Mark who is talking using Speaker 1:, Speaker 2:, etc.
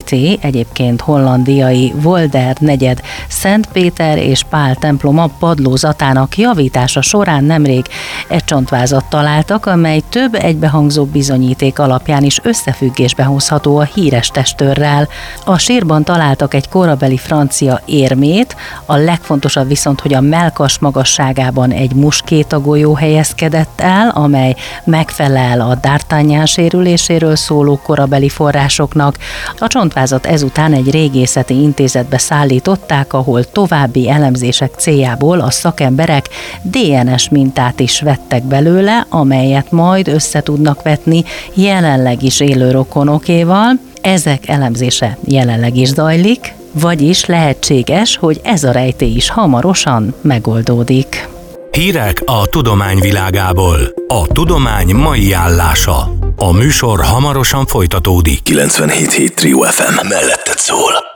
Speaker 1: rejtély, egyébként hollandiai Wolder negyed Szent Péter és Pál temploma padlózatának javítása során nemrég egy csontvázat találtak, amely több egybehangzó bizonyíték alapján is összefüggésbe hozható a híres testőrrel. A sírban találtak egy korabeli francia érmét, a legfontosabb viszont, hogy a mellkas magasságában egy muskétagolyó helyezkedett el, amely megfelel a D'Artagnan sérüléséről szóló korabeli forrásoknak. A csontvázat ezután egy régészeti intézetbe szállították, ahol további elemzések céljából a szakemberek DNS mintát is vettek belőle, amelyet majd össze tudnak vetni jelenleg is élő rokonokéval. Ezek elemzése jelenleg is zajlik, vagyis lehetséges, hogy ez a rejtély is hamarosan megoldódik.
Speaker 2: Hírek a tudomány világából. A tudomány mai állása. A műsor hamarosan folytatódik.
Speaker 3: 97.7 Trio FM. Melletted szól.